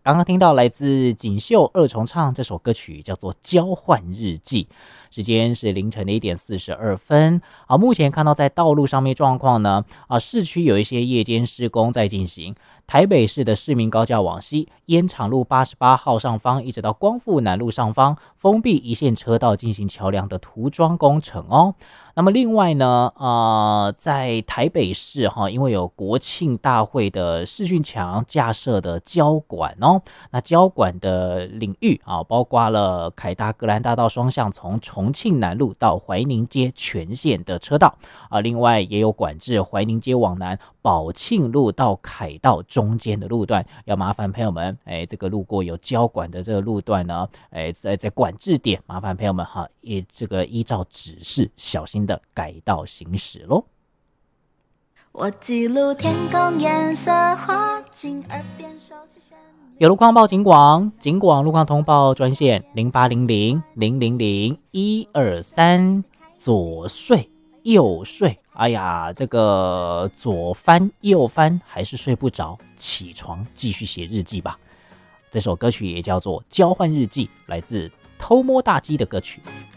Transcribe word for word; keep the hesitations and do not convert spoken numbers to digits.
刚刚听到来自锦绣二重唱这首歌曲叫做《交换日记》，时间是凌晨的一点四十二分啊。目前看到在道路上面状况呢，啊，市区有一些夜间施工在进行。台北市的市民高架往西，烟厂路八十八号上方一直到光复南路上方，封闭一线车道进行桥梁的涂装工程哦。那么另外呢，呃，在台北市哈，因为有国庆大会的视讯墙架设的交管哦，那交管的领域啊，包括了凯达格兰大道双向从重庆南路到怀宁街全线的车道啊，另外也有管制怀宁街往南宝庆路到凯道中间的路段，要麻烦朋友们，哎，这个路过有交管的这个路段呢，哎，在在管制点，麻烦朋友们哈，也这个依照指示小心的改道行驶咯。 我记录天空颜色，滑进耳边熟悉声音。 有路况报警广，警广路况通报专线零八零零零零零一二三，左睡右睡。哎呀，这个左翻右翻还是睡不着，起床继续写日记吧。这首歌曲也叫做《交换日记》，来自偷摸大鸡的歌曲。